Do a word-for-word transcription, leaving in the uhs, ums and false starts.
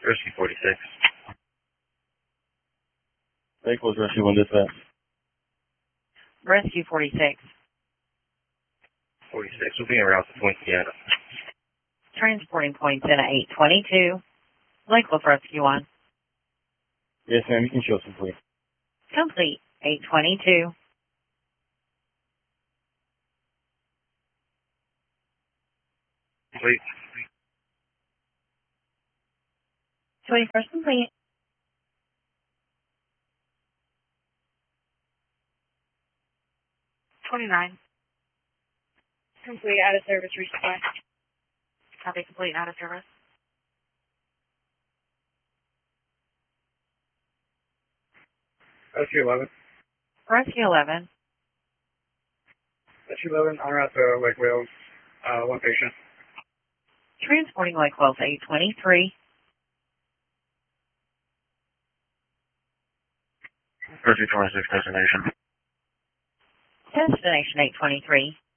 Rescue forty-six. Lake Wales Rescue one dispatch. Rescue forty-six. forty-six will be en route to Poinciana. Transporting Poinciana eight twenty-two. Lake Wales Rescue one. Yes, ma'am, you can show some, please. Complete. eight twenty-two. Complete. twenty-first complete. twenty-nine. Complete, out of service, resupply. Copy, complete, out of service. Rescue eleven. Rescue eleven. Rescue eleven, en route to Lake Wales. Uh, one patient. Transporting Lake Wales eight twenty-three. Rescue twenty-six destination. Destination eight twenty-three.